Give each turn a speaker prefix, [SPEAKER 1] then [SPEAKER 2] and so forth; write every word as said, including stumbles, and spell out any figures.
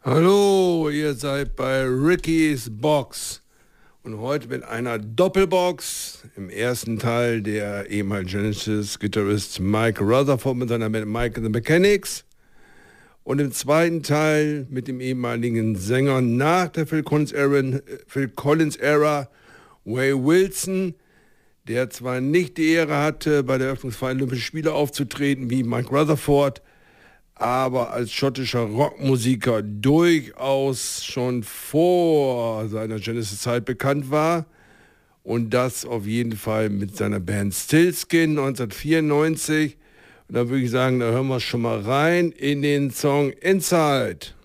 [SPEAKER 1] Hallo, ihr seid bei Ricky's Box und heute mit einer Doppelbox. Im ersten Teil der ehemalige Genesis-Gitarrist Mike Rutherford mit seiner Band Mike and the Mechanics und im zweiten Teil mit dem ehemaligen Sänger nach der Phil Collins-Ära, Phil Collins-Ära Ray Wilson, der zwar nicht die Ehre hatte, bei der Eröffnungsfeier Olympischen Spiele aufzutreten wie Mike Rutherford, aber als schottischer Rockmusiker durchaus schon vor seiner Genesis-Zeit bekannt war und das auf jeden Fall mit seiner Band Stillskin neunzehnhundertvierundneunzig. Und da würde ich sagen, da hören wir schon mal rein in den Song Inside.